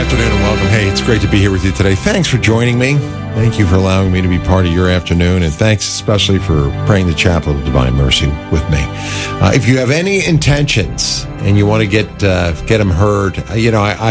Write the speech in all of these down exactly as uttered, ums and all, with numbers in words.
afternoon and welcome. Hey, it's great to be here with you today. Thanks for joining me. Thank you for allowing me to be part of your afternoon, and thanks especially for praying the Chaplet of Divine Mercy with me. Uh, if you have any intentions and you want to get uh, get them heard, uh, you know, I,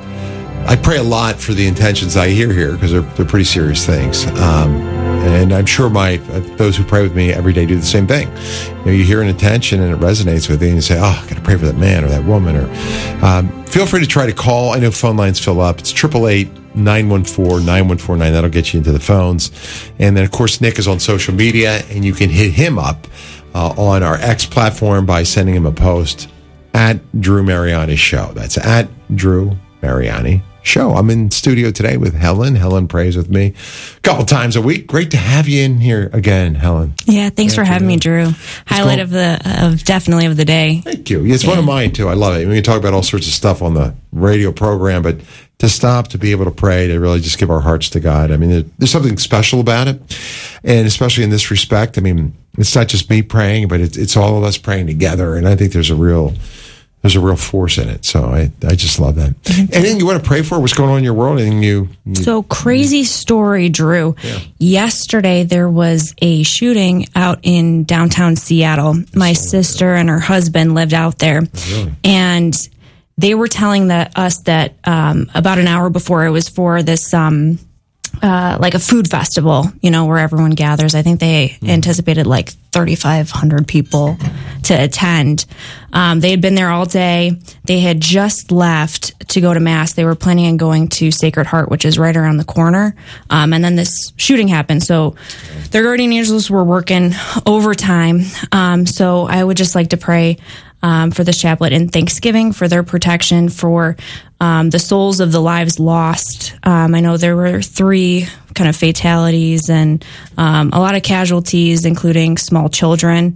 I I pray a lot for the intentions I hear here because they're they're pretty serious things. Um, And I'm sure my uh, those who pray with me every day do the same thing. You know, you hear an intention and it resonates with you, and you say, "Oh, I got to pray for that man or that woman." Or um, feel free to try to call. I know phone lines fill up. It's triple eight nine one four nine one four nine. That'll get you into the phones. And then, of course, Nick is on social media, and you can hit him up uh, on our X platform by sending him a post at Drew Mariani Show. That's at Drew Mariani Show. I'm in studio today with Helen. Helen prays with me a couple times a week. Great to have you in here again, Helen. Yeah, thanks for having me, Drew. Highlight of the of definitely of the day. Thank you. It's yeah. one of mine too. I love it. We can talk about all sorts of stuff on the radio program, but to stop, to be able to pray, to really just give our hearts to God. I mean, there's something special about it, and especially in this respect. I mean, it's not just me praying, but it's, it's all of us praying together, and I think there's a real There's a real force in it. So I, I just love that. Anything you want to pray for? What's going on in your world? Anything you, you So crazy story, Drew. Yeah. Yesterday there was a shooting out in downtown Seattle. My sister and her husband lived out there. Really? And they were telling that, us that um, about an hour before it was for this um, uh, like a food festival, you know, where everyone gathers. I think they mm. anticipated like thirty-five hundred people to attend. Um, they had been there all day. They had just left to go to Mass. They were planning on going to Sacred Heart, which is right around the corner. Um, and then this shooting happened. So their guardian angels were working overtime. Um, so I would just like to pray um, for this chaplet in Thanksgiving, for their protection, for um, the souls of the lives lost. Um, I know there were three kind of fatalities and um, a lot of casualties, including small children.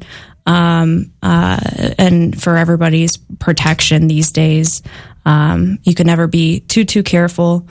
Um, uh, and for everybody's protection these days, um, you can never be too, too careful.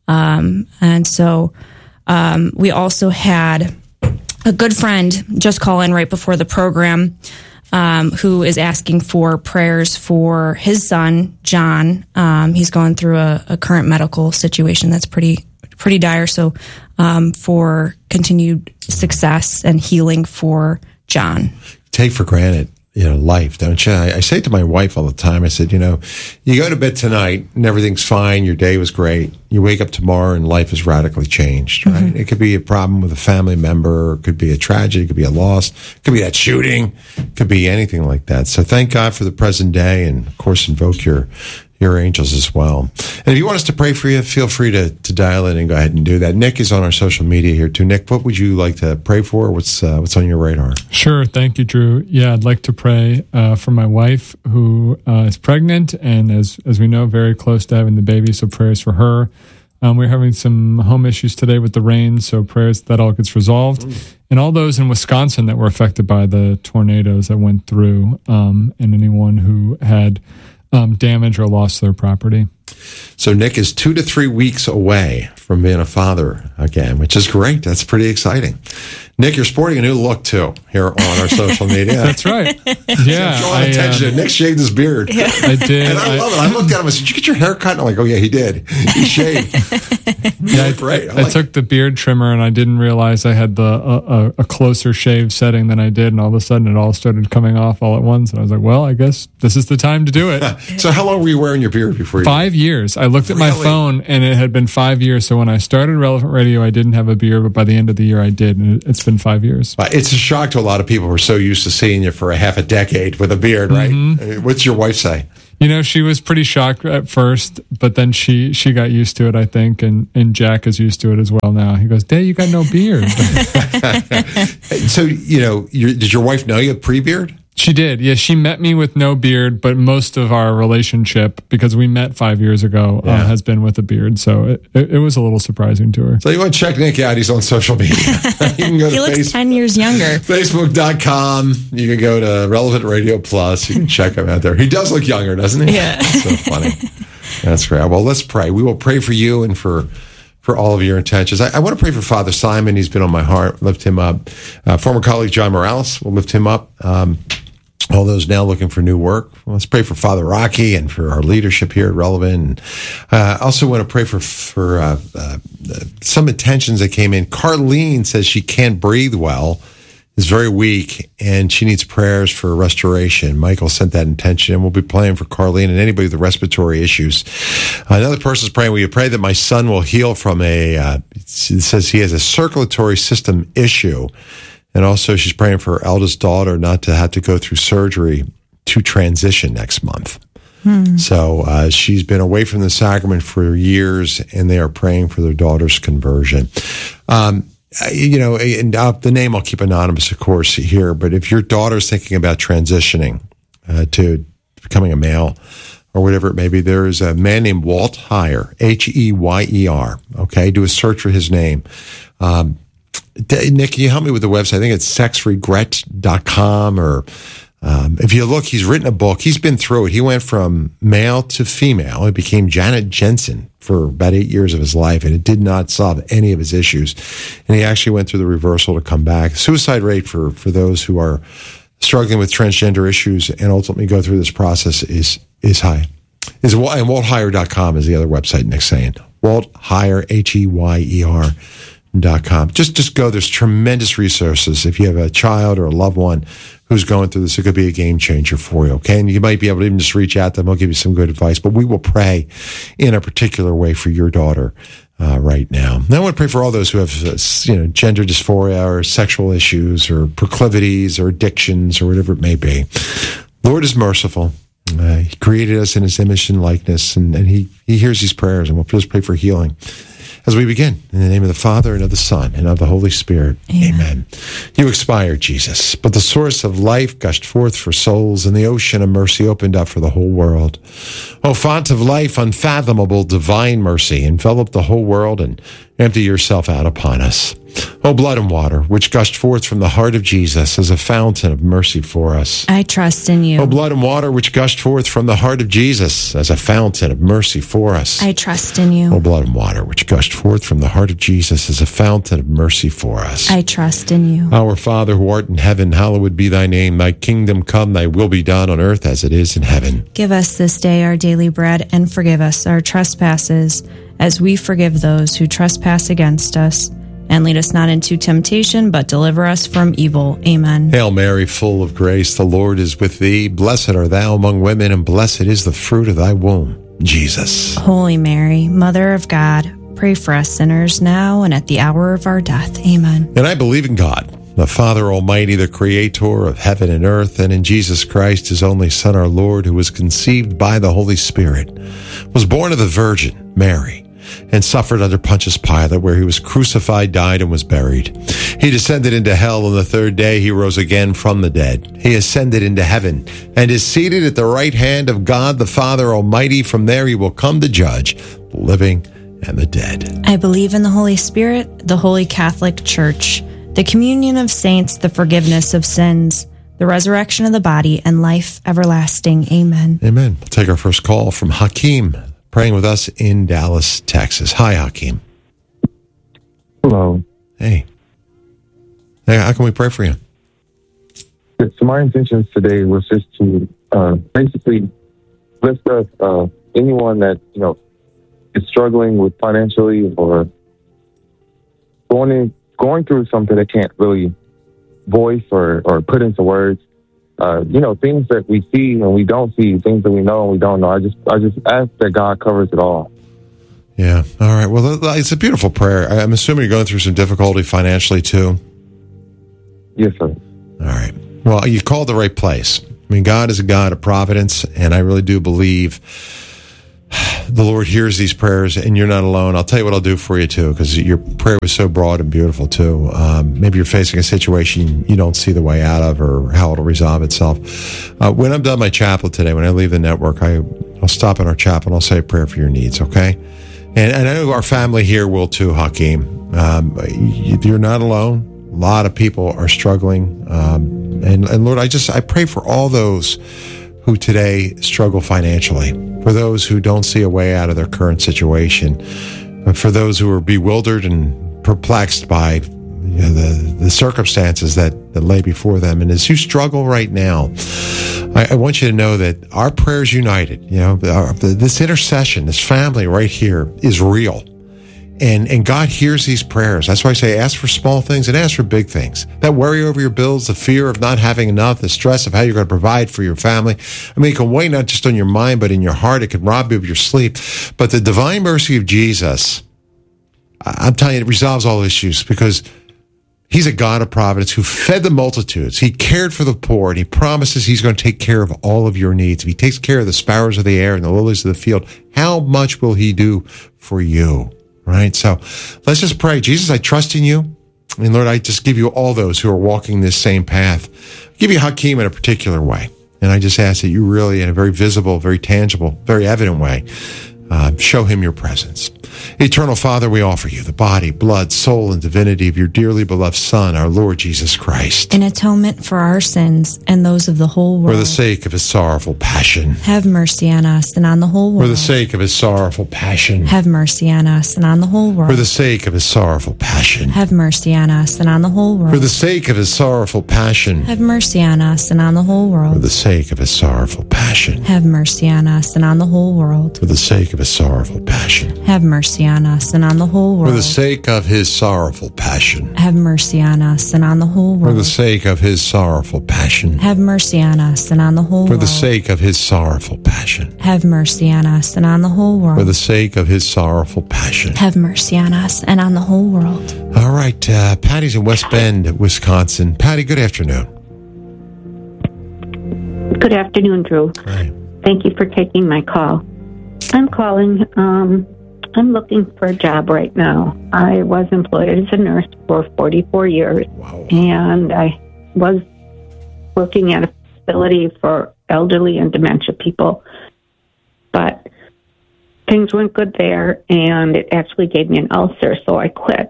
Um, and so, um, we also had a good friend just call in right before the program, um, who is asking for prayers for his son, John. Um, he's going through a, a current medical situation that's pretty, pretty dire. So, um, for continued success and healing for John. Take for granted, you know, life, don't you? I, I say it to my wife all the time. I said, you know, you go to bed tonight and everything's fine. Your day was great. You wake up tomorrow and life is radically changed, right? Mm-hmm. It could be a problem with a family member. It could be a tragedy. It could be a loss. It could be that shooting. It could be anything like that. So thank God for the present day, and of course invoke your your angels as well. And if you want us to pray for you, feel free to, to dial in and go ahead and do that. Nick is on our social media here too. Nick, what would you like to pray for? What's uh, what's on your radar? Sure. Thank you, Drew. Yeah, I'd like to pray uh, for my wife who uh, is pregnant and, as as we know, very close to having the baby. So prayers for her. Um, we're having some home issues today with the rain, so prayers that all gets resolved. Mm. And all those in Wisconsin that were affected by the tornadoes that went through, um, and anyone who had Um, damage or lost their property. So Nick is two to three weeks away from being a father again, which is great. That's pretty exciting. Nick, you're sporting a new look too here on our social media. That's right. Yeah, so I, attention. Uh, Nick shaved his beard. Yeah. I did. And I, I love it. I looked at him and said, "Did you get your hair cut?" And I'm like, "Oh yeah, he did. He shaved." Yeah, great. I, I, like I took the beard trimmer and I didn't realize I had the uh, a, a closer shave setting than I did, and all of a sudden it all started coming off all at once. And I was like, "Well, I guess this is the time to do it." So how long were you wearing your beard before you? Five years. I looked at really? my phone and it had been five years. So when I started Relevant Radio, I didn't have a beard, but by the end of the year, I did, and it, it's been five years. It's a shock to a lot of people who are so used to seeing you for a half a decade with a beard, right? Mm-hmm. What's your wife say? You know, she was pretty shocked at first, but then she, she got used to it, I think, and, and Jack is used to it as well now. He goes, "Dad, you got no beard." So, you know, your, did your wife know you had pre-beard? She did. Yeah, she met me with no beard, but most of our relationship, because we met five years ago, yeah. uh, has been with a beard. So it, it, it was a little surprising to her. So you want to check Nick out. He's on social media. You can go he to looks Facebook, ten years younger. Facebook dot com. You can go to Relevant Radio Plus. You can check him out there. He does look younger, doesn't he? Yeah. So funny. That's great. Well, let's pray. We will pray for you and for for all of your intentions. I, I want to pray for Father Simon. He's been on my heart. Lift him up. Uh, former colleague John Morales will lift him up. Um, all those now looking for new work. Let's pray for Father Rocky and for our leadership here at Relevant. And uh, I also want to pray for for uh, uh, some intentions that came in. Carlene says she can't breathe well, is very weak, and she needs prayers for restoration. Michael sent that intention, and we'll be praying for Carlene and anybody with respiratory issues. Uh, another person's praying, will you pray that my son will heal from a, uh, it says he has a circulatory system issue. And also she's praying for her eldest daughter not to have to go through surgery to transition next month. Hmm. So uh, she's been away from the sacrament for years, and they are praying for their daughter's conversion. Um, you know, and uh, the name I'll keep anonymous, of course, here, but if your daughter's thinking about transitioning uh, to becoming a male or whatever it may be, there is a man named Walt Heyer, H E Y E R, okay? Do a search for his name. Um, Nick, can you help me with the website? I think it's sex regret dot com, or um, if you look, he's written a book. He's been through it. He went from male to female. He became Janet Jensen for about eight years of his life, and it did not solve any of his issues. And he actually went through the reversal to come back. Suicide rate for, for those who are struggling with transgender issues and ultimately go through this process is is high. Is and Walt Heyer dot com is the other website Nick's saying. Walt Heyer, H E Y E R. Dot com. Just just go. There's tremendous resources. If you have a child or a loved one who's going through this, it could be a game changer for you, okay? And you might be able to even just reach out to them. They'll give you some good advice. But we will pray in a particular way for your daughter uh, right now. And I want to pray for all those who have uh, you know, gender dysphoria or sexual issues or proclivities or addictions or whatever it may be. Lord is merciful. Uh, he created us in his image and likeness, and, and he, he hears these prayers, and we'll just pray for healing. As we begin, in the name of the Father, and of the Son, and of the Holy Spirit, amen. Amen. You expired, Jesus, but the source of life gushed forth for souls, and the ocean of mercy opened up for the whole world. O font of life, unfathomable divine mercy, envelop the whole world and empty yourself out upon us. O blood and water, which gushed forth from the heart of Jesus as a fountain of mercy for us. I trust in you. O blood and water, which gushed forth from the heart of Jesus as a fountain of mercy for us. I trust in you. O blood and water, which gushed forth from the heart of Jesus as a fountain of mercy for us. I trust in you. Our Father, who art in heaven, hallowed be thy name. Thy kingdom come, thy will be done on earth as it is in heaven. Give us this day our daily bread, and forgive us our trespasses, as we forgive those who trespass against us. And lead us not into temptation, but deliver us from evil. Amen. Hail Mary, full of grace, the Lord is with thee. Blessed art thou among women, and blessed is the fruit of thy womb, Jesus. Holy Mary, Mother of God, pray for us sinners now and at the hour of our death. Amen. And I believe in God, the Father Almighty, the Creator of heaven and earth, and in Jesus Christ, his only Son, our Lord, who was conceived by the Holy Spirit, was born of the Virgin Mary, and suffered under Pontius Pilate, where he was crucified, died, and was buried. He descended into hell, and the third day he rose again from the dead. He ascended into heaven, and is seated at the right hand of God the Father Almighty. From there he will come to judge the living and the dead. I believe in the Holy Spirit, the Holy Catholic Church, the communion of saints, the forgiveness of sins, the resurrection of the body, and life everlasting. Amen. Amen. We'll take our first call from Hakeem, praying with us in Dallas, Texas. Hi, Hakeem. Hello. Hey. Hey, how can we pray for you? So my intentions today was just to uh, basically lift up uh, anyone that, you know, is struggling with financially or going in, going through something they can't really voice or, or put into words. Uh, you know, things that we see and we don't see, things that we know and we don't know. I just, I just ask that God covers it all. Yeah. All right. Well, it's a beautiful prayer. I'm assuming you're going through some difficulty financially too. Yes, sir. All right. Well, you called the right place. I mean, God is a God of providence, and I really do believe the Lord hears these prayers, and you're not alone. I'll tell you what I'll do for you, too, because your prayer was so broad and beautiful, too. Um, maybe you're facing a situation you don't see the way out of or how it'll resolve itself. Uh, when I'm done my chapel today, when I leave the network, I, I'll stop in our chapel and I'll say a prayer for your needs, okay? And, and I know our family here will, too, Hakeem. Um, you're not alone. A lot of people are struggling. Um, and, and, Lord, I just I pray for all those who today struggle financially, for those who don't see a way out of their current situation, for those who are bewildered and perplexed by you know, the, the circumstances that that lay before them. And as you struggle right now, I, I want you to know that our prayers united, you know, our, this intercession, this family right here is real. And and God hears these prayers. That's why I say ask for small things and ask for big things. That worry over your bills, the fear of not having enough, the stress of how you're going to provide for your family. I mean, it can weigh not just on your mind, but in your heart. It can rob you of your sleep. But the divine mercy of Jesus, I'm telling you, it resolves all issues because he's a God of providence who fed the multitudes. He cared for the poor, and he promises he's going to take care of all of your needs. If he takes care of the sparrows of the air and the lilies of the field, how much will he do for you? Right? So let's just pray. Jesus, I trust in you. And Lord, I just give you all those who are walking this same path. I give you Hakeem in a particular way. And I just ask that you really, in a very visible, very tangible, very evident way, uh, show him your presence. Eternal Father, we offer you the body, blood, soul, and divinity of your dearly beloved Son, our Lord Jesus Christ. In atonement for our sins and those of the whole world. For the sake of his sorrowful passion. Have mercy on us and on the whole world. For the sake of his sorrowful passion. Have mercy on us and on the whole world. For the sake of his sorrowful passion. Have mercy on us and on the whole world. For the sake of his sorrowful passion. Have mercy on us and on the whole world. For the sake of his sorrowful passion. Have mercy on us and on the whole world. For the sake of his sorrowful passion. Have mercy on us and on the whole world. For the sake of his sorrowful passion. Have mercy on us and on the whole world. For the sake of his sorrowful passion. Have mercy on us and on the whole world. For the sake of his sorrowful passion. Have mercy on us and on the whole world. For the sake of his sorrowful passion. Have mercy on us and on the whole world. All right, uh, Patty's in West Bend, Wisconsin. Patty, good afternoon. Good afternoon, Drew. Hi. Thank you for taking my call. I'm calling. Um, I'm looking for a job right now. I was employed as a nurse for forty-four years, Wow. and I was working at a facility for elderly and dementia people. But things went good there, and it actually gave me an ulcer, so I quit.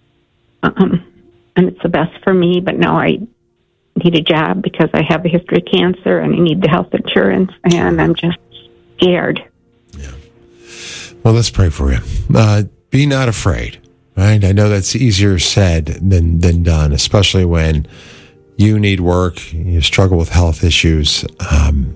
Um, and it's the best for me, but now I need a job because I have a history of cancer and I need the health insurance, and I'm just scared. Yeah. Well, let's pray for you. Uh, be not afraid, right? I know that's easier said than, than done, especially when you need work, you struggle with health issues. Um,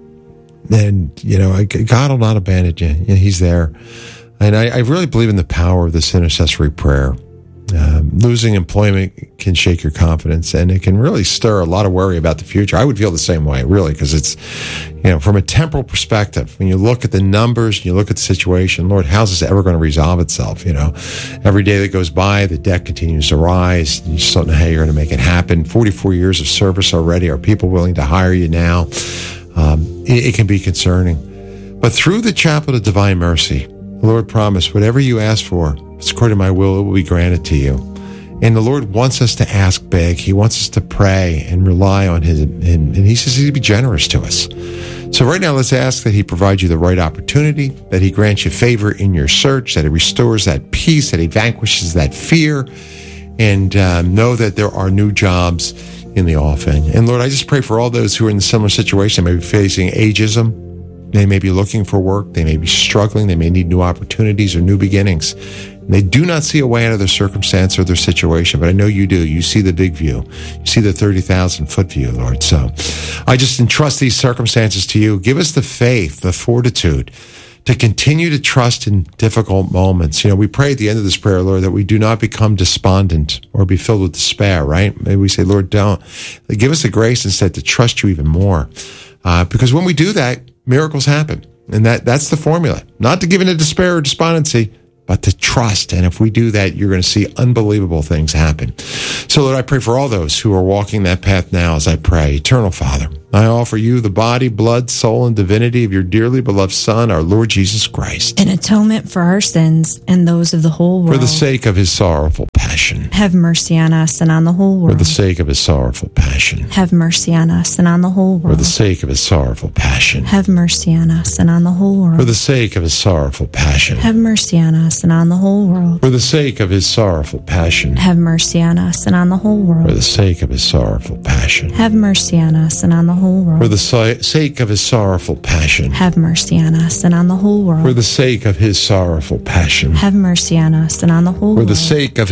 and, you know, God will not abandon you. You know, he's there. And I, I really believe in the power of this intercessory prayer. Um, losing employment can shake your confidence, and it can really stir a lot of worry about the future. I would feel the same way, really, because it's, you know, from a temporal perspective, when you look at the numbers, and you look at the situation, Lord, how's this ever going to resolve itself? You know, every day that goes by, the debt continues to rise. You just don't know how you're going to make it happen. forty-four years of service already. Are people willing to hire you now? Um, it, it can be concerning. But through the Chaplet of Divine Mercy, the Lord promised, whatever you ask for, it's according to my will, it will be granted to you. And the Lord wants us to ask big. He wants us to pray and rely on His, and, and He says He'd be generous to us. So right now, let's ask that He provides you the right opportunity, that He grants you favor in your search, that He restores that peace, that He vanquishes that fear, and um, know that there are new jobs in the offing. And Lord, I just pray for all those who are in a similar situation, maybe facing ageism. They may be looking for work. They may be struggling. They may need new opportunities or new beginnings. They do not see a way out of their circumstance or their situation, but I know you do. You see the big view. You see the thirty thousand foot view, Lord. So I just entrust these circumstances to you. Give us the faith, the fortitude to continue to trust in difficult moments. You know, we pray at the end of this prayer, Lord, that we do not become despondent or be filled with despair, right? Maybe we say, Lord, don't. Give us the grace instead to trust you even more. Uh, because when we do that, miracles happen. And that, that's the formula. Not to give in to despair or despondency, but to trust. And if we do that, you're going to see unbelievable things happen. So, Lord, I pray for all those who are walking that path now as I pray. Eternal Father, I offer you the body, blood, soul, and divinity of your dearly beloved Son, our Lord Jesus Christ. In atonement for our sins and those of the whole world. For the sake of his sorrowful passion. Have mercy on us and on the whole world. For the sake of his sorrowful passion. Have mercy on us and on the whole world. For the sake of his sorrowful passion. Have mercy on us and on the whole world. For the sake of his sorrowful passion. Have mercy on us and on the whole world. For the sake of his sorrowful passion. Have mercy on us and on the whole world. For the sake of his sorrowful passion. Have mercy on us and on the whole world. For the si- sake of his sorrowful passion. Have mercy on us and on the whole world. For the sake of his sorrowful passion. Have mercy on us and on the whole For world. the sake of his sorrowful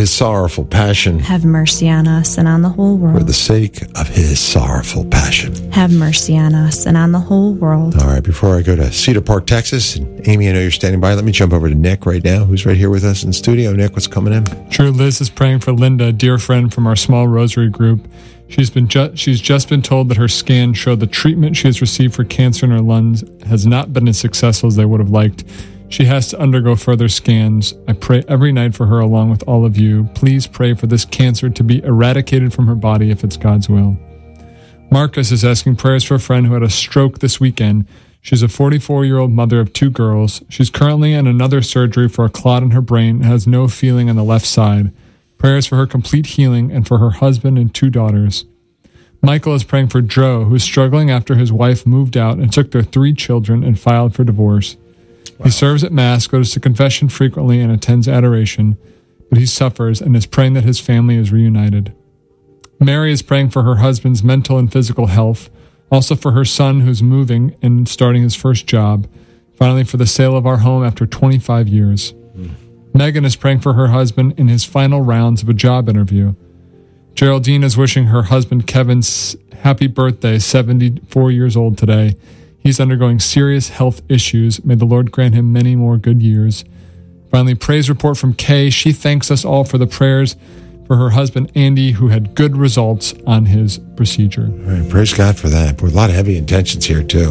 sorrowful passion. Have mercy on us and on the whole world. For the sake of his sorrowful passion. Have mercy on us and on the whole world. All right, before I go to Cedar Park, Texas, and Amy, I know you're standing by, let me jump over to Nick right now, who's right here with us in studio. Nick, what's coming in? Sure, Liz is praying for Linda, a dear friend from our small rosary group. She's been ju- she's just been told that her scan showed the treatment she has received for cancer in her lungs has not been as successful as they would have liked. She has to undergo further scans. I pray every night for her along with all of you. Please pray for this cancer to be eradicated from her body if it's God's will. Marcus is asking prayers for a friend who had a stroke this weekend. She's a forty-four-year-old mother of two girls. She's currently in another surgery for a clot in her brain and has no feeling on the left side. Prayers for her complete healing and for her husband and two daughters. Michael is praying for Joe, who's struggling after his wife moved out and took their three children and filed for divorce. Wow. He serves at Mass, goes to confession frequently, and attends adoration, but he suffers and is praying that his family is reunited. Mary is praying for her husband's mental and physical health, also for her son who's moving and starting his first job, finally for the sale of our home after twenty-five years. Mm. Megan is praying for her husband in his final rounds of a job interview. Geraldine is wishing her husband Kevin's happy birthday, seventy-four years old today. He's undergoing serious health issues. May the Lord grant him many more good years. Finally, praise report from Kay. She thanks us all for the prayers for her husband, Andy, who had good results on his procedure. All right, praise God for that. Boy, a lot of heavy intentions here, too.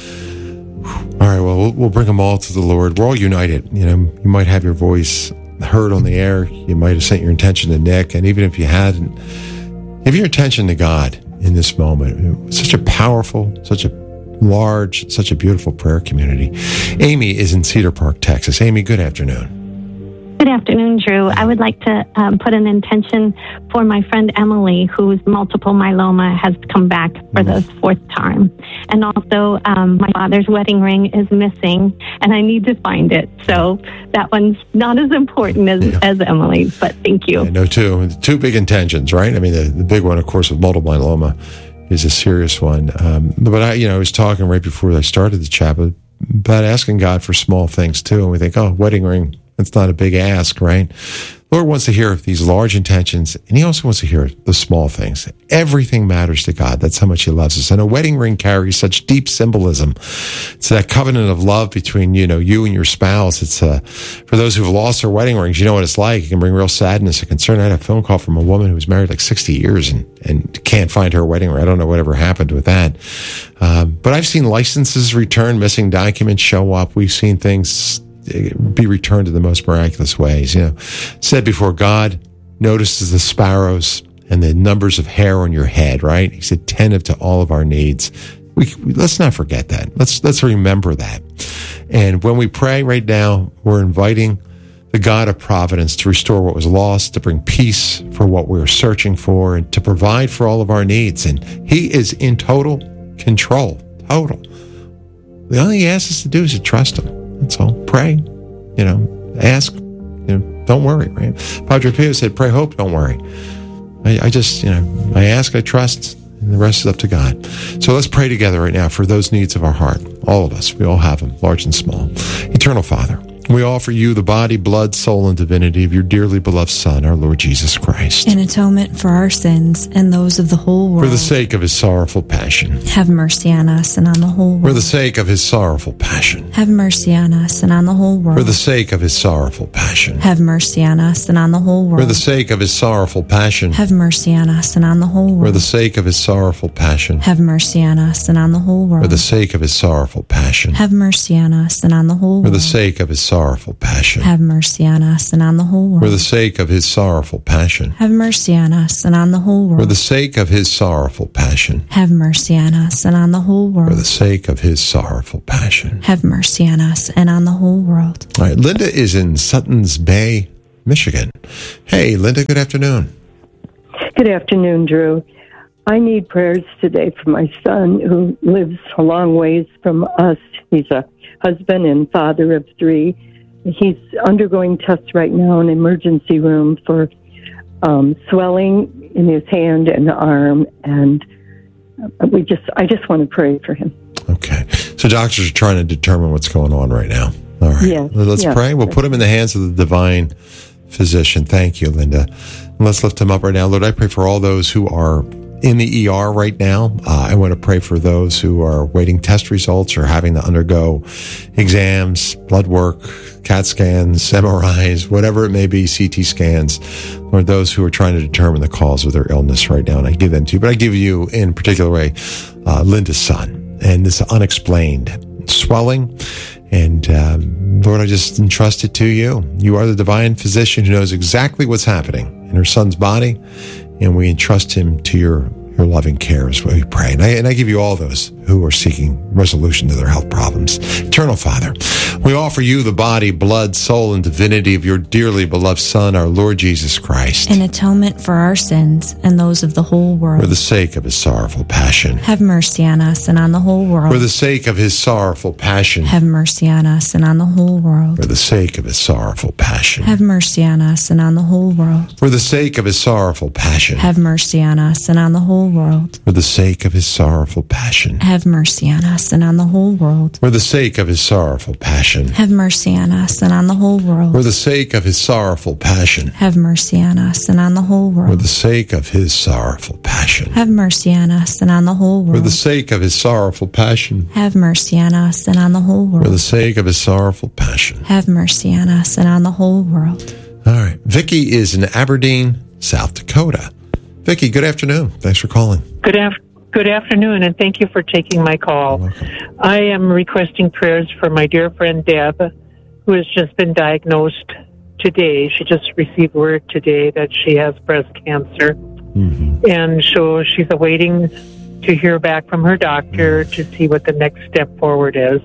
All right, well, well, we'll bring them all to the Lord. We're all united. You know, you might have your voice heard on the air. You might have sent your intention to Nick. And even if you hadn't, give your attention to God in this moment. It's such a powerful, such a large, such a beautiful prayer community. Amy is in Cedar Park, Texas. Amy, good afternoon. Good afternoon, Drew. I would like to um, put an intention for my friend Emily, whose multiple myeloma has come back for the fourth time. And also, um, my father's wedding ring is missing, and I need to find it. So that one's not as important as, yeah. as Emily's, but thank you. I know, too. Two big intentions, right? I mean, the, the big one, of course, with multiple myeloma is a serious one. Um, but I, you know, I was talking right before I started the chapel about asking God for small things, too. And we think, oh, wedding ring, that's not a big ask, right? Lord wants to hear these large intentions, and he also wants to hear the small things. Everything matters to God. That's how much he loves us. And a wedding ring carries such deep symbolism. It's that covenant of love between, you know, you and your spouse. It's uh, for those who've lost their wedding rings, you know what it's like. It can bring real sadness and concern. I had a phone call from a woman who was married like sixty years and, and can't find her wedding ring. I don't know whatever happened with that. Um, but I've seen licenses returned, missing documents show up. We've seen things be returned in the most miraculous ways. You know, said before, God notices the sparrows and the numbers of hair on your head, right? He's attentive to all of our needs. We, we let's not forget that. Let's let's remember that. And when we pray right now, we're inviting the God of providence to restore what was lost, to bring peace for what we're searching for, and to provide for all of our needs. And he is in total control. Total. The only thing he asks us to do is to trust him. That's all. Pray, you know, ask, you know, don't worry, right? Padre Pio said, pray, hope, don't worry. I, I just, you know, I ask, I trust, and the rest is up to God. So let's pray together right now for those needs of our heart. All of us, we all have them, large and small. Eternal Father, we offer you the body, blood, soul, and divinity of your dearly beloved Son, our Lord Jesus Christ. In atonement for our sins and those of the whole world. For the sake of his sorrowful passion. Have mercy on us and on the whole world. For the sake of his sorrowful passion. Have mercy on us and on the whole world. For the sake of his sorrowful passion. Have mercy on us and on the whole world. For the sake of his sorrowful passion. Have mercy on us and on the whole world. For the sake of his sorrowful passion. Have mercy on us and on the whole world. For the sake of his sorrowful passion. Have mercy on us and on the whole world. For the sake of his sorrowful passion. Have mercy on us and on the whole world. For the sake of his sorrowful passion. Have mercy on us and on the whole world. For the sake of his sorrowful passion. Have mercy on us and on the whole world. For the sake of his sorrowful passion. Have mercy on us and on the whole world. All right, Linda is in Suttons Bay, Michigan. Hey, Linda, good afternoon. Good afternoon, Drew. I need prayers today for my son who lives a long ways from us. He's a husband and father of three. He's undergoing tests right now in emergency room for um, swelling in his hand and arm, and we just I just want to pray for him. Okay. So doctors are trying to determine what's going on right now. All right. Yes, Let's yes. pray. We'll put him in the hands of the divine physician. Thank you, Linda. And let's lift him up right now. Lord, I pray for all those who are in the E R right now. Uh, I want to pray for those who are waiting test results or having to undergo exams, blood work, CAT scans, M R Is, whatever it may be, C T scans, or those who are trying to determine the cause of their illness right now. And I give them to you. But I give you, in particular way, uh, Linda's son and this unexplained swelling. And um, Lord, I just entrust it to you. You are the divine physician who knows exactly what's happening in her son's body. And we entrust him to your, your loving care as we pray. And I, and I give you all those who are seeking resolution to their health problems. Eternal Father, we offer you the body, blood, soul, and divinity of your dearly beloved Son, our Lord Jesus Christ. In atonement for our sins and those of the whole world. For the sake of his sorrowful passion. Have mercy on us and on the whole world. For the sake of his sorrowful passion. Have mercy on us and on the whole world. For the sake of his sorrowful passion. Have mercy on us and on the whole world. For the sake of his sorrowful passion. Have mercy on us and on the whole world. For the sake of his sorrowful passion. Have mercy on us and on the whole world. For the sake of his sorrowful passion. Have mercy on us and on the whole world. For the sake of his sorrowful passion. Have mercy on us and on the whole world. For the sake of his sorrowful passion. Have mercy on us and on the whole world. For the sake of his sorrowful passion. Have mercy on us and on the whole world. For the sake of his sorrowful passion. Have mercy on us and on the whole world. All right. Vicky is in Aberdeen, South Dakota. Vicky, good afternoon. Thanks for calling. Good afternoon. Good afternoon, and thank you for taking my call. I am requesting prayers for my dear friend Deb, who has just been diagnosed today. She just received word today that she has breast cancer. Mm-hmm. And so she's awaiting to hear back from her doctor to see what the next step forward is.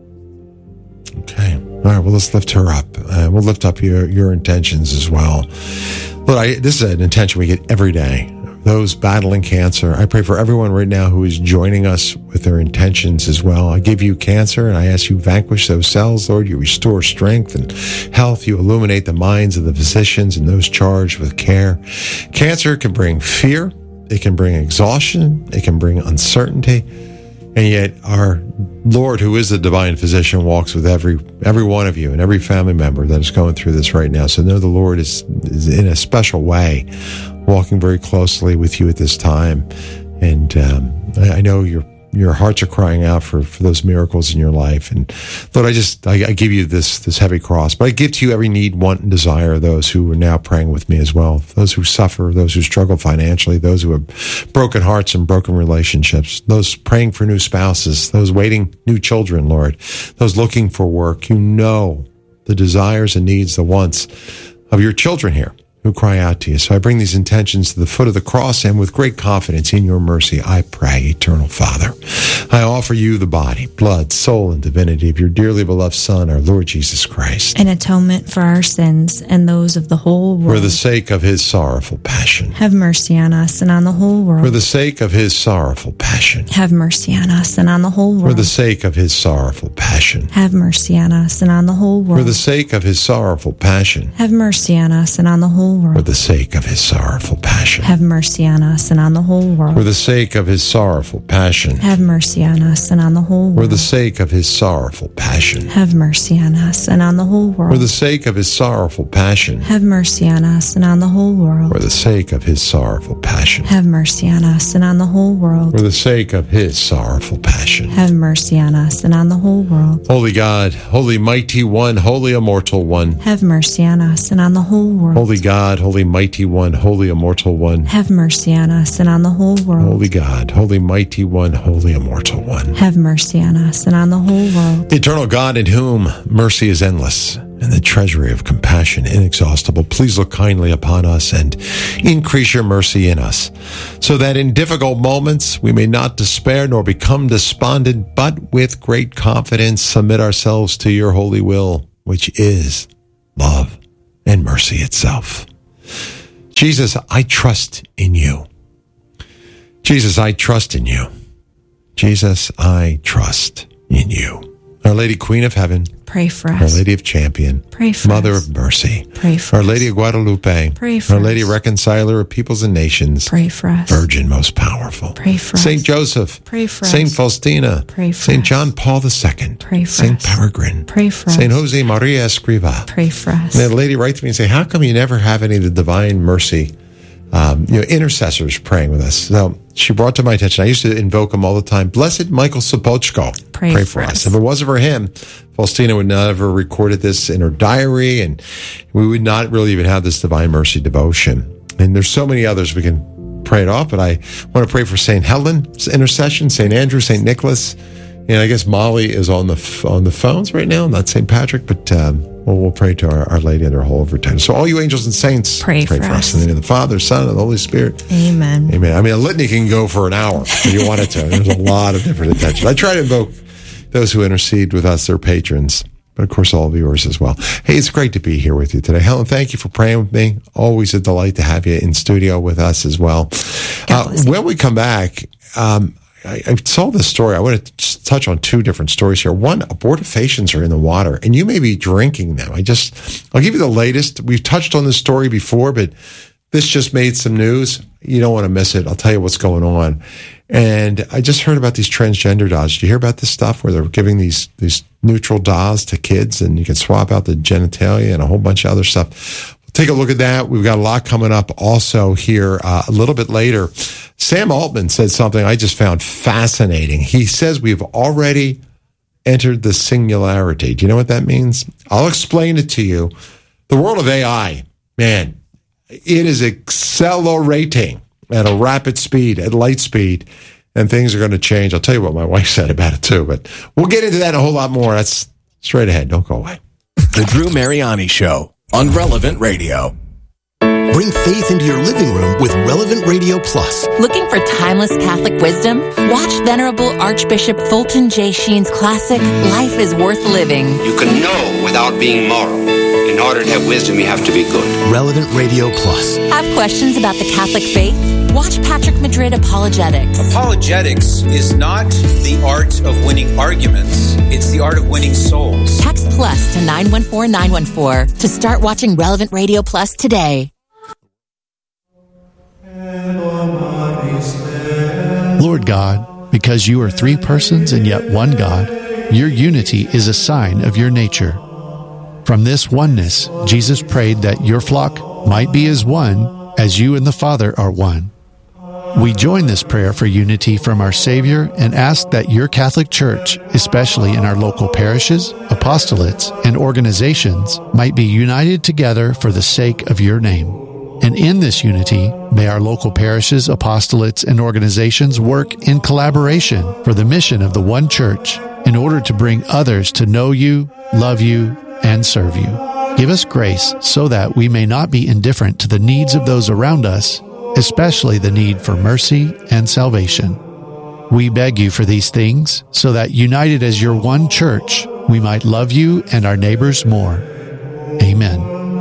Okay. All right. Well, let's lift her up. Uh, we'll lift up your, your intentions as well. Look, I, this is an intention we get every day. Those battling cancer, I pray for everyone right now who is joining us with their intentions as well. I give you cancer, and I ask you vanquish those cells, Lord. You restore strength and health. You illuminate the minds of the physicians and those charged with care. Cancer can bring fear. It can bring exhaustion. It can bring uncertainty. And yet our Lord, who is the divine physician, walks with every every one of you and every family member that is going through this right now. So know the Lord is, is in a special way walking very closely with you at this time. And um, I, I know your your hearts are crying out for, for those miracles in your life. And Lord, I just, I, I give you this this heavy cross, but I give to you every need, want, and desire of those who are now praying with me as well. Those who suffer, those who struggle financially, those who have broken hearts and broken relationships, those praying for new spouses, those waiting new children, Lord, those looking for work. You know the desires and needs, the wants of your children here who cry out to you. So I bring these intentions to the foot of the cross, and with great confidence in your mercy, I pray, Eternal Father, I offer you the body, blood, soul, and divinity of your dearly beloved Son, our Lord Jesus Christ. An atonement for our sins and those of the whole world. For the sake of his sorrowful passion. Have mercy on us and on the whole world. For the sake of his sorrowful passion. Have mercy on us and on the whole world. For the sake of his sorrowful passion. Have mercy on us and on the whole world. For the sake of his sorrowful passion. Have mercy on us and on the whole world. For the sake of his sorrowful passion. Have mercy on us and on the whole world. For the sake of his sorrowful passion. Have mercy on us and on the whole world. For the sake of his sorrowful passion. Have mercy on us and on the whole world. For the sake of his sorrowful passion. Have mercy on us and on the whole world. For the sake of his sorrowful passion. Have mercy on us and on the whole world. For the sake of his sorrowful passion. Have mercy on us and on the whole world. Holy God, holy mighty one, holy immortal one. Have mercy on us and on the whole world. Holy God, holy mighty one, holy immortal one. Have mercy on us and on the whole world. Holy God, holy mighty one, holy immortal one. Have mercy on us and on the whole world. Eternal God, in whom mercy is endless and the treasury of compassion inexhaustible, please look kindly upon us and increase your mercy in us, so that in difficult moments we may not despair nor become despondent, but with great confidence submit ourselves to your holy will, which is love and mercy itself. Jesus, I trust in you. Jesus, I trust in you. Jesus, I trust in you. Our Lady, Queen of Heaven, Pray for us. Our Lady of Champion. Pray for Mother us. of Mercy. Pray for Our us. Lady of Guadalupe. Pray for Our Lady us. Reconciler of Peoples and Nations. Pray for us. Virgin most powerful. Pray for Saint us. Joseph. Pray for Saint us. Faustina. Pray for Saint us. John Paul the Second. Pray for Saint us. Peregrine. Pray for Saint us. Jose Maria Escriva. Pray for us. And the lady write to me and say, how come you never have any of the divine mercy um, you know, intercessors praying with us? So she brought to my attention, I used to invoke him all the time. Blessed Michael Sopochko, Pray pray for for us. us. If it wasn't for him, Faustina would not have recorded this in her diary, and we would not really even have this divine mercy devotion. And there's so many others we can pray it off, but I want to pray for Saint Helen's intercession, Saint Andrew, Saint Nicholas. And I guess Molly is on the on the phones right now, not Saint Patrick, but um, well, we'll pray to our, our Lady and her whole overtime. So all you angels and saints, Pray for us. In the name of the Father, Son, and the Holy Spirit. Amen. Amen. I mean, a litany can go for an hour if you wanted to. There's a lot of different intentions. I try to invoke those who intercede with us, their patrons, but of course all of yours as well. Hey, it's great to be here with you today. Helen, thank you for praying with me. Always a delight to have you in studio with us as well. Uh, when we come back, um, I, I saw this story. I want to just touch on two different stories here. One, abortifacients are in the water, and you may be drinking them. I just, I'll give you the latest. We've touched on this story before, but this just made some news. You don't want to miss it. I'll tell you what's going on. And I just heard about these transgender dolls. Did you hear about this stuff where they're giving these these neutral dolls to kids, and you can swap out the genitalia and a whole bunch of other stuff? Take a look at that. We've got a lot coming up also here uh, a little bit later. Sam Altman said something I just found fascinating. He says we've already entered the singularity. Do you know what that means? I'll explain it to you. The world of A I, man, it is accelerating at a rapid speed, at light speed, and things are going to change. I'll tell you what my wife said about it too, but we'll get into that and a whole lot more. That's straight ahead. Don't go away. The Drew Mariani Show on Relevant Radio. Bring faith into your living room with Relevant Radio Plus. Looking for timeless Catholic wisdom? Watch Venerable Archbishop Fulton J. Sheen's classic, Life is Worth Living. You can know without being moral. In order to have wisdom, you have to be good. Relevant Radio Plus. Have questions about the Catholic faith? Watch Patrick Madrid Apologetics. Apologetics is not the art of winning arguments. It's the art of winning souls. Text plus to nine one four nine one four to start watching Relevant Radio Plus today. Lord God, because you are three persons and yet one God, your unity is a sign of your nature. From this oneness, Jesus prayed that your flock might be as one as you and the Father are one. We join this prayer for unity from our Savior and ask that your Catholic Church, especially in our local parishes, apostolates, and organizations, might be united together for the sake of your name. And in this unity, may our local parishes, apostolates, and organizations work in collaboration for the mission of the one Church in order to bring others to know you, love you, and serve you. Give us grace so that we may not be indifferent to the needs of those around us, especially the need for mercy and salvation. We beg you for these things so that, united as your one Church, we might love you and our neighbors more. Amen.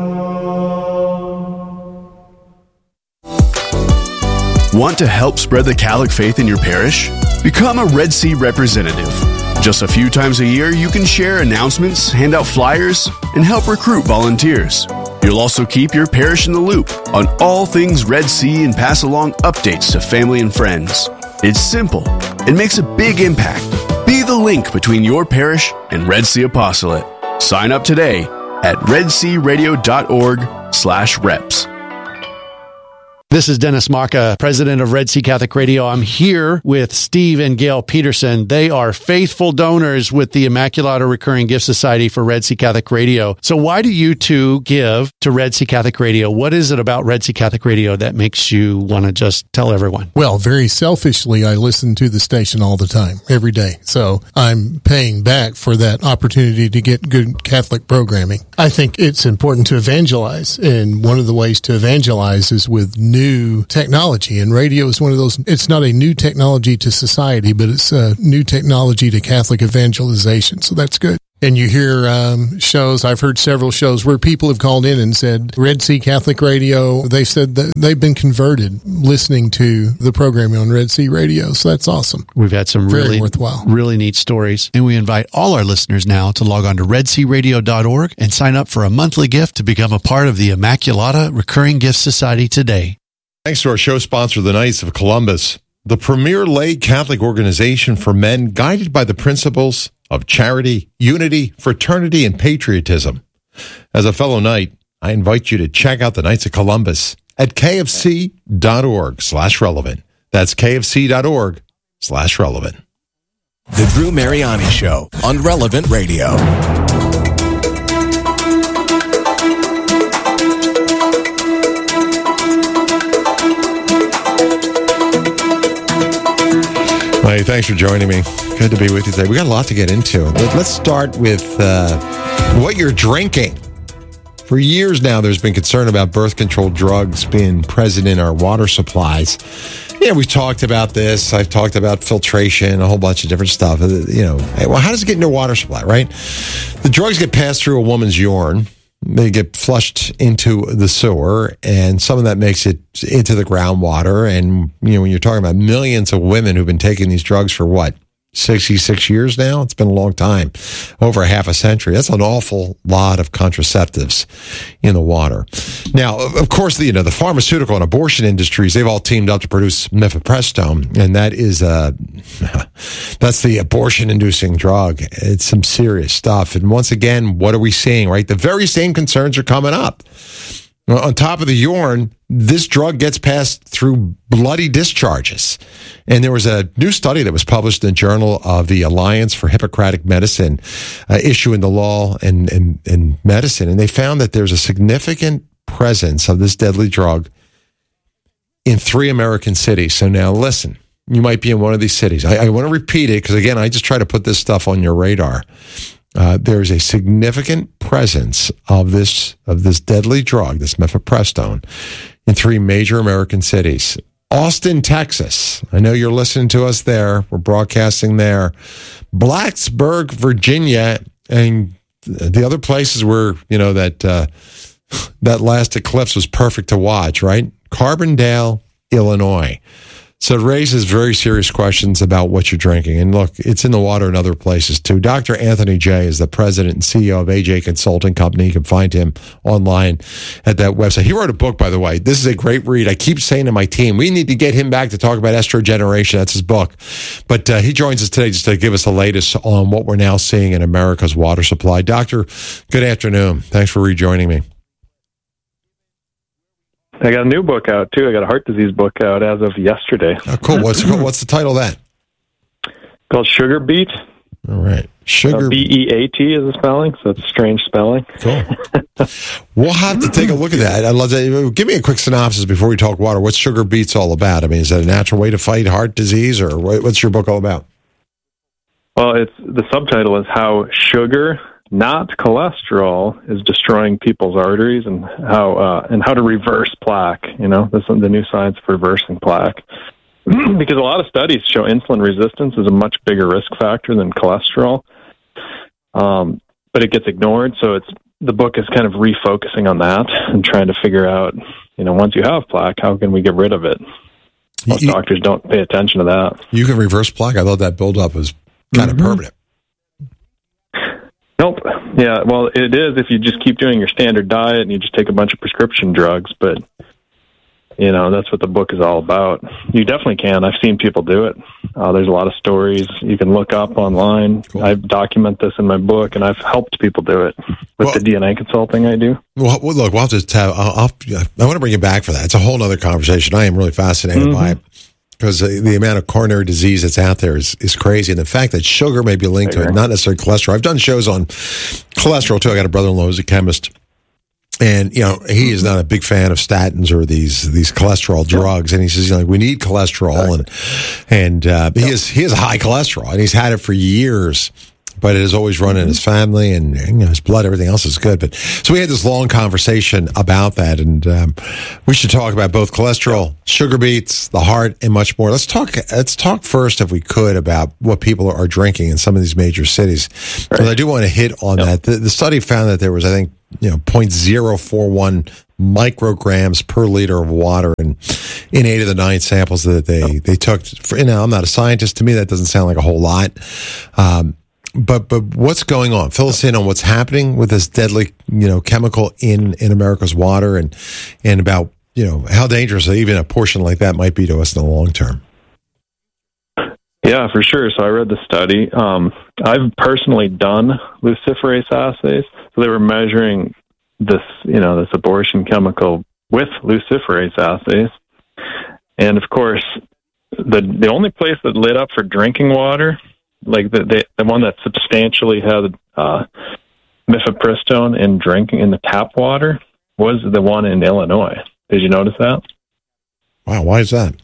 Want to help spread the Catholic faith in your parish? Become a Red Sea representative. Just a few times a year, you can share announcements, hand out flyers, and help recruit volunteers. You'll also keep your parish in the loop on all things Red Sea and pass along updates to family and friends. It's simple. It makes a big impact. Be the link between your parish and Red Sea Apostolate. Sign up today at redsearadio.org slash reps. This is Dennis Maka, president of Red Sea Catholic Radio. I'm here with Steve and Gail Peterson. They are faithful donors with the Immaculata Recurring Gift Society for Red Sea Catholic Radio. So why do you two give to Red Sea Catholic Radio? What is it about Red Sea Catholic Radio that makes you want to just tell everyone? Well, very selfishly, I listen to the station all the time, every day. So I'm paying back for that opportunity to get good Catholic programming. I think it's important to evangelize, and one of the ways to evangelize is with new new technology, and radio is one of those. It's not a new technology to society, but it's a new technology to Catholic evangelization. So that's good. And you hear um, shows, I've heard several shows where people have called in and said, Red Sea Catholic Radio, they said that they've been converted listening to the programming on Red Sea Radio. So that's awesome. We've had some Very really, worthwhile. really neat stories. And we invite all our listeners now to log on to red sea radio dot org and sign up for a monthly gift to become a part of the Immaculata Recurring Gift Society today. Thanks to our show sponsor, the Knights of Columbus, the premier lay Catholic organization for men guided by the principles of charity, unity, fraternity, and patriotism. As a fellow Knight, I invite you to check out the Knights of Columbus at kfc.org slash relevant. That's kfc.org slash relevant. The Drew Mariani Show on Relevant Radio. Hey, thanks for joining me. Good to be with you today. We got a lot to get into. Let's start with uh, what you're drinking. For years now, there's been concern about birth control drugs being present in our water supplies. Yeah, we've talked about this. I've talked about filtration, a whole bunch of different stuff. You know, well, how does it get in your water supply, right? The drugs get passed through a woman's urine. They get flushed into the sewer, and some of that makes it into the groundwater. And, you know, when you're talking about millions of women who've been taking these drugs for what, sixty-six years now? It's been a long time, over a half a century. That's an awful lot of contraceptives in the water. Now, of course, the, you know, the pharmaceutical and abortion industries, they've all teamed up to produce mifepristone, and that is uh, that's the abortion-inducing drug. It's some serious stuff. And once again, what are we seeing, right? The very same concerns are coming up. On top of the urine, this drug gets passed through bloody discharges. And there was a new study that was published in the Journal of the Alliance for Hippocratic Medicine, uh, issuing the law and, and, and medicine. And they found that there's a significant presence of this deadly drug in three American cities. So now listen, you might be in one of these cities. I, I want to repeat it because, again, I just try to put this stuff on your radar. Uh, there's a significant presence of this of this deadly drug, this mifepristone, in three major American cities. Austin, Texas. I know you're listening to us there. We're broadcasting there. Blacksburg, Virginia, and the other places where, you know, that uh, that last eclipse was perfect to watch, right? Carbondale, Illinois. So it raises very serious questions about what you're drinking. And look, it's in the water in other places too. Doctor Anthony Jay is the president and C E O of A J Consulting Company. You can find him online at that website. He wrote a book, by the way. This is a great read. I keep saying to my team, we need to get him back to talk about estrogeneration. That's his book. But uh, he joins us today just to give us the latest on what we're now seeing in America's water supply. Doctor, good afternoon. Thanks for rejoining me. I got a new book out, too. I got a heart disease book out as of yesterday. Oh, cool. What's, what's the title of that? Called Sugar Beet. All right. Sugar uh, B E A T is the spelling, so it's a strange spelling. Cool. We'll have to take a look at that. I'd love to. Give me a quick synopsis before we talk water. What's Sugar Beet's all about? I mean, is that a natural way to fight heart disease, or what's your book all about? Well, it's the subtitle is How Sugar, Not Cholesterol, is Destroying People's Arteries, and how uh, and how to reverse plaque. You know, this is the new science of reversing plaque. Because a lot of studies show insulin resistance is a much bigger risk factor than cholesterol, um, but it gets ignored. So it's the book is kind of refocusing on that and trying to figure out, you know, once you have plaque, how can we get rid of it? Most you, doctors don't pay attention to that. You can reverse plaque. I thought that buildup was kind mm-hmm. of permanent. Nope. Yeah, well, it is if you just keep doing your standard diet and you just take a bunch of prescription drugs, but, you know, that's what the book is all about. You definitely can. I've seen people do it. Uh, there's a lot of stories you can look up online. Cool. I document this in my book, and I've helped people do it with well, the D N A consulting I do. Well, look, we'll have to tell, I'll, I'll, I want to bring you back for that. It's a whole other conversation. I am really fascinated mm-hmm. by it. Because the amount of coronary disease that's out there is, is crazy. And the fact that sugar may be linked to it, not necessarily cholesterol. I've done shows on cholesterol, too. I got a brother-in-law who's a chemist. And, you know, he is not a big fan of statins or these these cholesterol drugs. And he says, you know, we need cholesterol. And and uh, he, is, he has high cholesterol, and he's had it for years. but it is always run in his family, and you know, his blood, everything else is good. But so we had this long conversation about that, and um, we should talk about both cholesterol, sugar beets, the heart, and much more. Let's talk. Let's talk first, if we could, about what people are drinking in some of these major cities. Because I do want to hit on yep. that. The, the study found that there was, I think, you know, zero point zero four one micrograms per liter of water in, in eight of the nine samples that they, they took. For, you know, I'm not a scientist. To me, that doesn't sound like a whole lot. Um, but but what's going on? Fill us in on what's happening with this deadly, you know, chemical in, in America's water, and and about, you know, how dangerous even a portion like that might be to us in the long term. Yeah, for sure. So I read the study. Um, I've personally done luciferase assays. So they were measuring this, you know, this abortion chemical with luciferase assays. And of course, the the only place that lit up for drinking water, like the the, the one that substantially had uh, mifepristone in drinking in the tap water, was the one in Illinois. Did you notice that? Wow, why is that?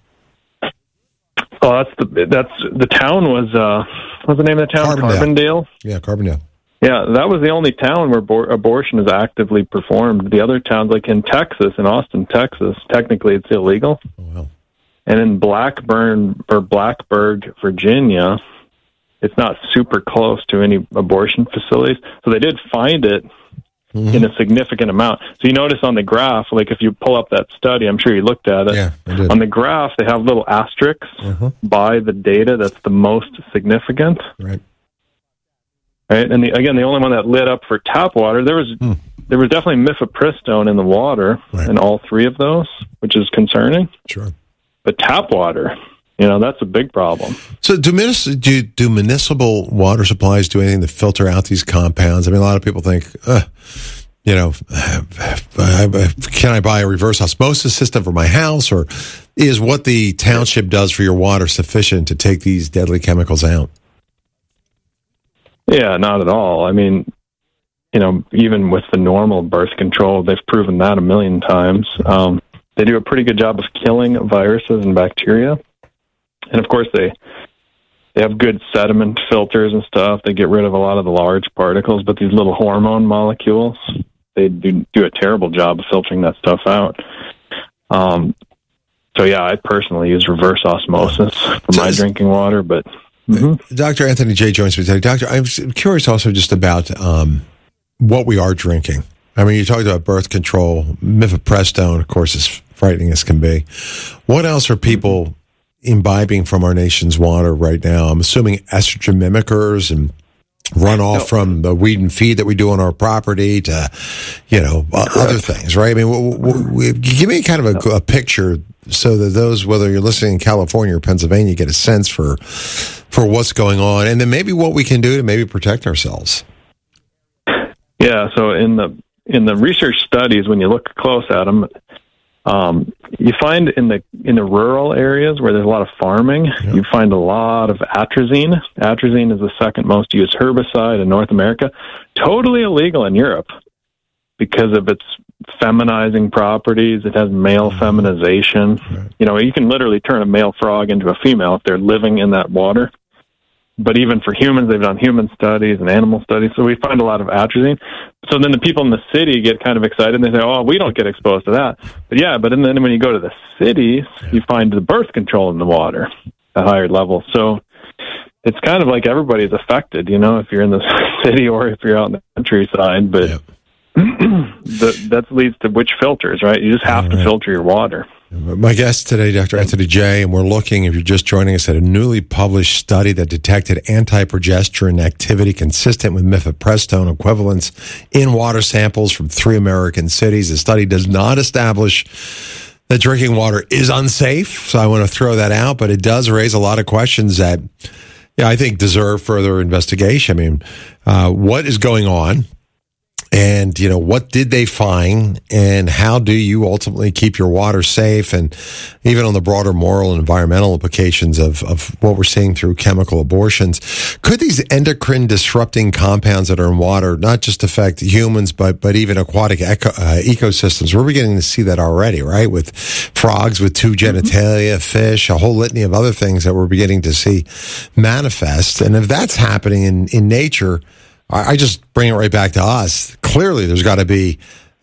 Oh, that's the that's the town was uh, what's the name of the town? Carbondale. Carbondale. Yeah, Carbondale. Yeah, that was the only town where abor- abortion is actively performed. The other towns, like in Texas, in Austin, Texas, technically it's illegal. Oh, wow. And in Blackburn or Blacksburg, Virginia, it's not super close to any abortion facilities. So they did find it mm-hmm. in a significant amount. So you notice on the graph, like if you pull up that study, I'm sure you looked at it. Yeah, I did. On the graph, they have little asterisks uh-huh. by the data that's the most significant. Right. Right. And the, again, the only one that lit up for tap water, there was hmm. there was definitely mifepristone in the water right. in all three of those, which is concerning. Sure. But tap water, you know, that's a big problem. So do, munis- do, do municipal water supplies do anything to filter out these compounds? I mean, a lot of people think, uh, you know, can I buy a reverse osmosis system for my house? Or is what the township does for your water sufficient to take these deadly chemicals out? Yeah, not at all. I mean, you know, even with the normal birth control, they've proven that a million times. Um, they do a pretty good job of killing viruses and bacteria. And of course, they they have good sediment filters and stuff. They get rid of a lot of the large particles, but these little hormone molecules, they do, do a terrible job of filtering that stuff out. Um, so, yeah, I personally use reverse osmosis for my drinking water, but... Mm-hmm. Doctor Anthony J. joins me today. Doctor, I'm curious also just about um, what we are drinking. I mean, you talked about birth control, mifepristone, of course, is frightening as can be. What else are people imbibing from our nation's water right now? I'm assuming estrogen mimickers and runoff no. from the weed and feed that we do on our property to, you know, Correct. other things, right? I mean, w- w- w- give me kind of a, a picture so that those, whether you're listening in California or Pennsylvania, get a sense for for what's going on, and then maybe what we can do to maybe protect ourselves. Yeah, so in the in the research studies, when you look close at them, um, you find in the in the rural areas where there's a lot of farming, yeah. you find a lot of atrazine. Atrazine is the second most used herbicide in North America. Totally illegal in Europe because of its feminizing properties. It has male feminization. Right. You know, you can literally turn a male frog into a female if they're living in that water. But even for humans, they've done human studies and animal studies, so we find a lot of atrazine. So then the people in the city get kind of excited, and they say, oh, we don't get exposed to that. But yeah, but then when you go to the cities, yeah. you find the birth control in the water at higher levels. So it's kind of like everybody's affected, you know, if you're in the city or if you're out in the countryside. But yeah. the, that leads to which filters, right? You just have All to right. filter your water. My guest today, Doctor Anthony J., and we're looking, if you're just joining us, at a newly published study that detected anti-progesterone activity consistent with mifepristone equivalents in water samples from three American cities. The study does not establish that drinking water is unsafe, so I want to throw that out, but it does raise a lot of questions that, yeah, I think deserve further investigation. I mean, uh, what is going on? And, you know, what did they find, and how do you ultimately keep your water safe, and even on the broader moral and environmental implications of, of what we're seeing through chemical abortions? Could these endocrine disrupting compounds that are in water not just affect humans, but but even aquatic eco, uh, ecosystems? We're beginning to see that already, right? With frogs with two genitalia, fish, a whole litany of other things that we're beginning to see manifest. And if that's happening in, in nature, I just bring it right back to us. Clearly, there's got to be.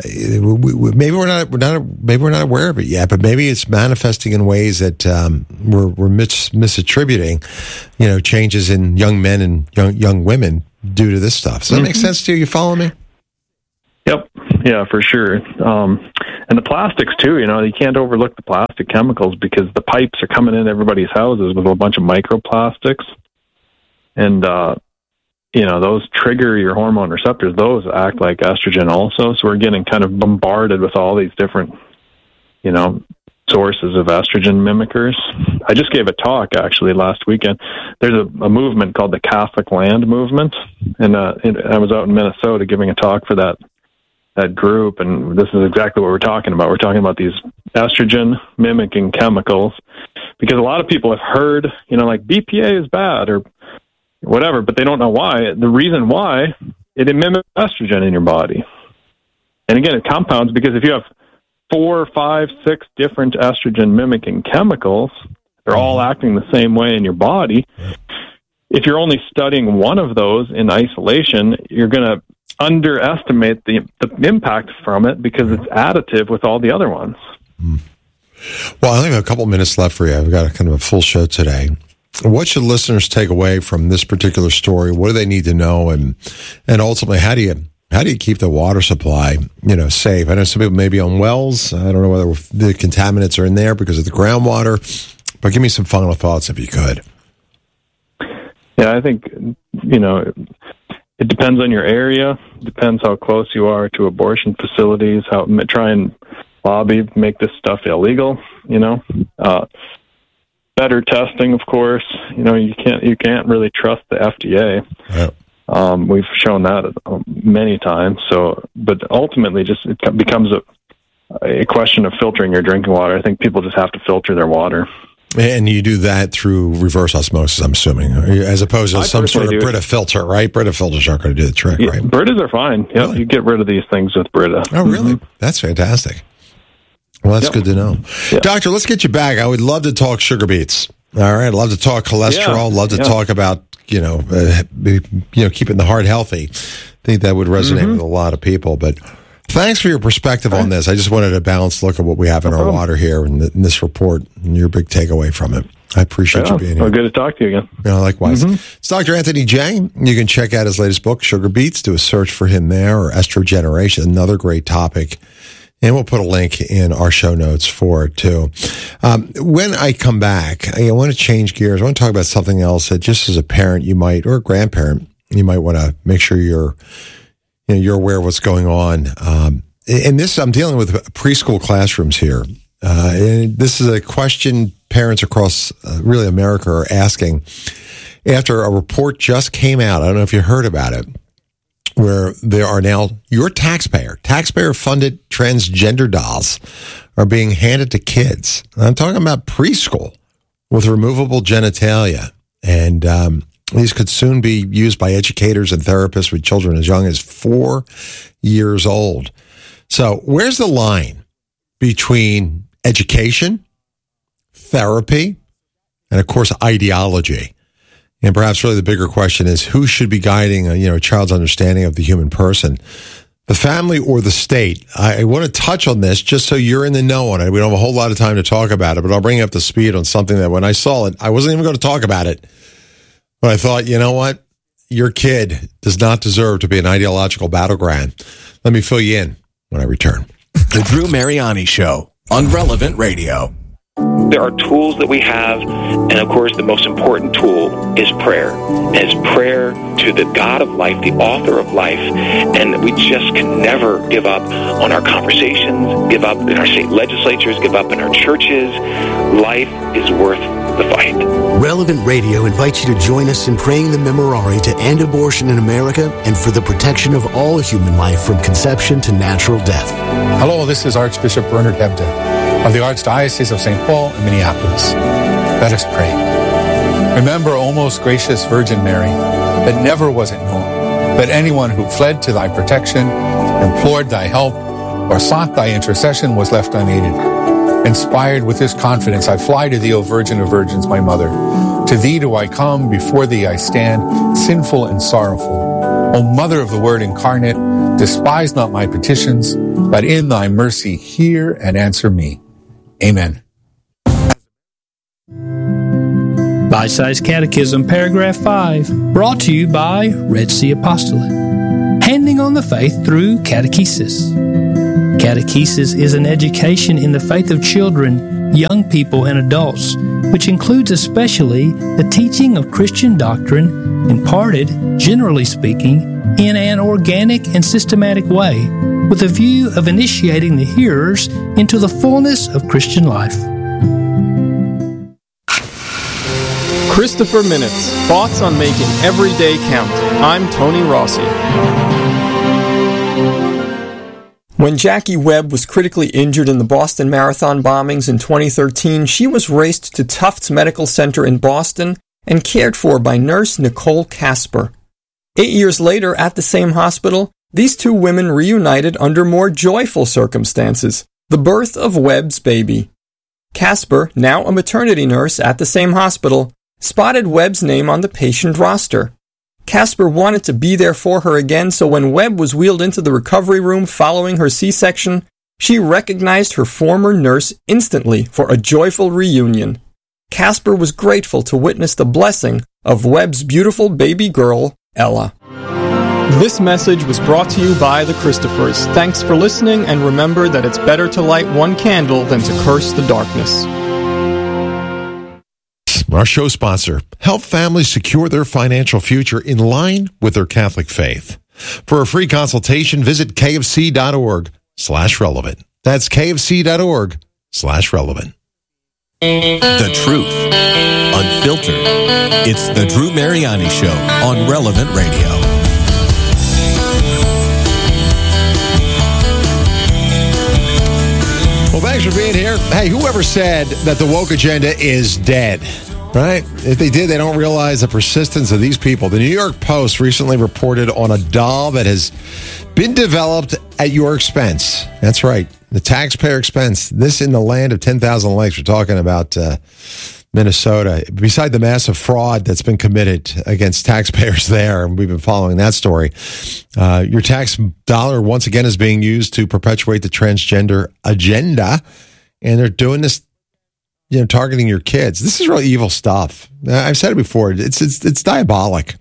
Maybe we're not. We're not. Maybe we're not aware of it yet. But maybe it's manifesting in ways that um, we're we're mis- misattributing. You know, changes in young men and young young women due to this stuff. Does that mm-hmm. make sense to you? You follow me? Yep. Yeah, for sure. Um, and the plastics too. You know, you can't overlook the plastic chemicals because the pipes are coming in everybody's houses with a bunch of microplastics, and. Uh, You know, those trigger your hormone receptors. Those act like estrogen also. So we're getting kind of bombarded with all these different, you know, sources of estrogen mimickers. I just gave a talk actually last weekend. There's a, a movement called the Catholic Land Movement. And uh, it, I was out in Minnesota giving a talk for that that group. And this is exactly what we're talking about. We're talking about these estrogen mimicking chemicals because a lot of people have heard, you know, like B P A is bad or whatever, but they don't know why. The reason why, it mimics estrogen in your body. And again, it compounds because if you have four, five, six different estrogen mimicking chemicals, they're all acting the same way in your body. If you're only studying one of those in isolation, you're going to underestimate the, the impact from it because it's additive with all the other ones. Well, I only have a couple minutes left for you. I've got a kind of a full show today. What should listeners take away from this particular story? What do they need to know, and and ultimately, how do you how do you keep the water supply, you know, safe? I know some people may be on wells. I don't know whether the contaminants are in there because of the groundwater, but give me some final thoughts if you could. Yeah, I think you know it depends on your area. Depends how close you are to abortion facilities. How try and lobby make this stuff illegal. You know. Uh, Better testing, of course. You know, you can't you can't really trust the F D A. Yeah. Um, we've shown that many times. So, but ultimately, just it becomes a a question of filtering your drinking water. I think people just have to filter their water. And you do that through reverse osmosis, I'm assuming, as opposed to I some sort of do. Brita filter, right? Brita filters aren't going to do the trick, Yeah, right? Britas are fine. Yeah, really? You get rid of these things with Brita. Oh, really? Mm-hmm. That's fantastic. Well, that's yep. good to know. Yep. Doctor, let's get you back. I would love to talk sugar beets. All right. I'd love to talk cholesterol. Yeah. Love to yeah. talk about, you know, uh, you know, keeping the heart healthy. I think that would resonate mm-hmm. with a lot of people. But thanks for your perspective on this. I just wanted a balanced look at what we have in no our problem. water here in, the, in this report and your big takeaway from it. I appreciate yeah. you being here. Well, good to talk to you again. Yeah, likewise. Mm-hmm. It's Doctor Anthony J. You can check out his latest book, Sugar Beets. Do a search for him there, or estrogeneration, another great topic. And we'll put a link in our show notes for it, too. Um, when I come back, I want to change gears. I want to talk about something else that just as a parent you might, or a grandparent, you might want to make sure you're, you know, you're aware of what's going on. Um, and this, I'm dealing with preschool classrooms here. Uh, and this is a question parents across uh, really America are asking after a report just came out. I don't know if you heard about it, where there are now your taxpayer, taxpayer-funded transgender dolls are being handed to kids. And I'm talking about preschool with removable genitalia. And um, these could soon be used by educators and therapists with children as young as four years old. So where's the line between education, therapy, and, of course, ideology? And perhaps really the bigger question is who should be guiding a, you know, a child's understanding of the human person, the family or the state? I, I want to touch on this just so you're in the know on it. We don't have a whole lot of time to talk about it, but I'll bring you up to speed on something that when I saw it, I wasn't even going to talk about it. But I thought, you know what? Your kid does not deserve to be an ideological battleground. Let me fill you in when I return. The Drew Mariani Show on Relevant Radio. There are tools that we have, and of course the most important tool is prayer. And it's prayer to the God of life, the author of life, and we just can never give up on our conversations, give up in our state legislatures, give up in our churches. Life is worth the fight. Relevant Radio invites you to join us in praying the Memorare to end abortion in America and for the protection of all human life from conception to natural death. Hello, this is Archbishop Bernard Hebda of the Archdiocese of Saint Paul in Minneapolis. Let us pray. Remember, O most gracious Virgin Mary, that never was it known that anyone who fled to thy protection, implored thy help, or sought thy intercession was left unaided. Inspired with this confidence, I fly to thee, O Virgin of Virgins, my mother. To thee do I come, before thee I stand, sinful and sorrowful. O Mother of the Word incarnate, despise not my petitions, but in thy mercy hear and answer me. Amen. Bite-Sized Catechism, Paragraph five, brought to you by Red Sea Apostolate. Handing on the faith through catechesis. Catechesis is an education in the faith of children, young people, and adults, which includes especially the teaching of Christian doctrine imparted, generally speaking, in an organic and systematic way, with a view of initiating the hearers into the fullness of Christian life. Christopher Minutes, thoughts on making every day count. I'm Tony Rossi. When Jackie Webb was critically injured in the Boston Marathon bombings in twenty thirteen, she was raced to Tufts Medical Center in Boston and cared for by nurse Nicole Casper. Eight years later, at the same hospital, these two women reunited under more joyful circumstances, the birth of Webb's baby. Casper, now a maternity nurse at the same hospital, spotted Webb's name on the patient roster. Casper wanted to be there for her again, so when Webb was wheeled into the recovery room following her C-section, she recognized her former nurse instantly for a joyful reunion. Casper was grateful to witness the blessing of Webb's beautiful baby girl, Ella. This message was brought to you by the Christophers. Thanks for listening, and remember that it's better to light one candle than to curse the darkness. Our show sponsor, help families secure their financial future in line with their Catholic faith. For a free consultation, visit kfc.org slash relevant. That's kfc.org slash relevant. The truth, unfiltered. It's the Drew Mariani Show on Relevant Radio. Well, thanks for being here. Hey, whoever said that the woke agenda is dead, right? If they did, they don't realize the persistence of these people. The New York Post recently reported on a doll that has been developed at your expense. That's right, the taxpayer expense. This in the land of ten thousand lakes. We're talking about uh, Minnesota. Beside the massive fraud that's been committed against taxpayers there, and we've been following that story, uh, your tax dollar once again is being used to perpetuate the transgender agenda, and they're doing this, you know, targeting your kids. This is really evil stuff. I've said it before. It's it's it's diabolic.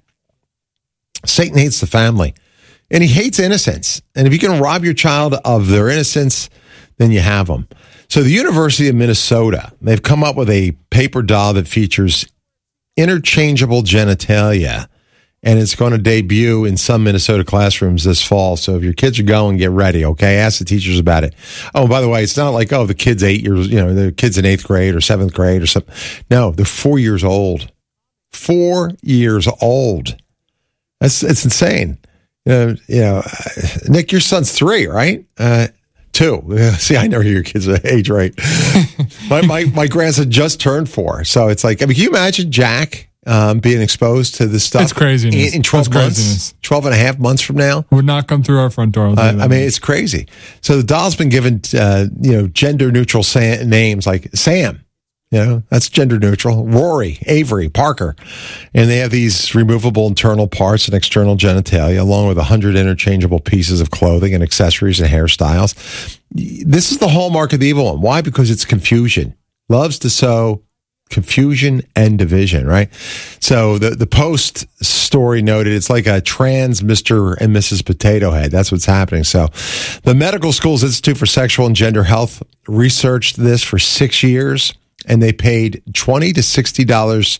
Satan hates the family, and he hates innocence. And if you can rob your child of their innocence, then you have them. So the University of Minnesota, they've come up with a paper doll that features interchangeable genitalia, and it's going to debut in some Minnesota classrooms this fall. So if your kids are going, get ready, okay? Ask the teachers about it. Oh, by the way, it's not like, oh, the kid's eight years, you know, the kid's in eighth grade or seventh grade or something. No, they're four years old. Four years old. That's it's insane. You know, you know, Nick, your son's three, right? Uh, two. See, I never hear your kids' age right. my, my my grandson just turned four, so it's like, I mean, can you imagine Jack um, being exposed to this stuff? It's craziness. In, in twelve That's months, craziness. twelve and a half months from now, would not come through our front door. Uh, I mean, it's crazy. So the doll's been given, uh, you know, gender neutral sa- names like Sam. You know, that's gender neutral. Rory, Avery, Parker. And they have these removable internal parts and external genitalia, along with one hundred interchangeable pieces of clothing and accessories and hairstyles. This is the hallmark of the evil one. Why? Because it's confusion. Loves to sow confusion and division, right? So the, the Post story noted it's like a trans Mister and Missus Potato Head. That's what's happening. So the Medical Schools Institute for Sexual and Gender Health researched this for six years. And they paid twenty to sixty dollars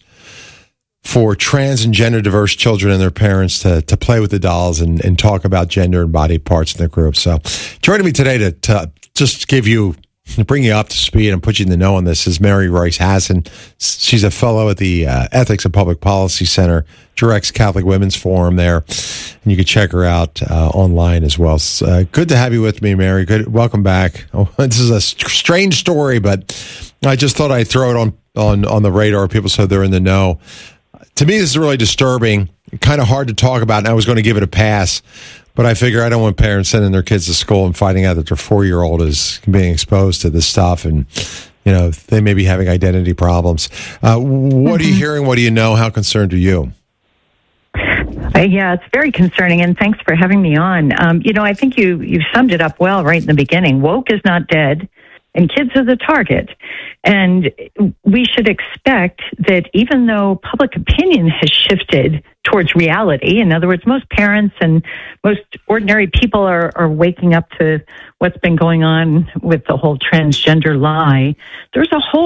for trans and gender diverse children and their parents to to play with the dolls and, and talk about gender and body parts in their group. So joining me today to, to just give you to bring you up to speed and put you in the know on this is Mary Royce Hassan. She's a fellow at the uh, Ethics and Public Policy Center, directs Catholic Women's Forum there, and you can check her out uh, online as well. So, uh, good to have you with me, Mary. Good, welcome back. Oh, this is a st- strange story, but I just thought I'd throw it on on on the radar, people, so they're in the know. To me, this is really disturbing, kind of hard to talk about, and I was going to give it a pass. But I figure I don't want parents sending their kids to school and finding out that their four-year-old is being exposed to this stuff, and you know they may be having identity problems. Uh, what mm-hmm. are you hearing? What do you know? How concerned are you? Uh, yeah, it's very concerning, and thanks for having me on. Um, you know, I think you you summed it up well right in the beginning. Woke is not dead, and kids are the target. And we should expect that even though public opinion has shifted towards reality, in other words, most parents and most ordinary people are, are waking up to what's been going on with the whole transgender lie, there's a whole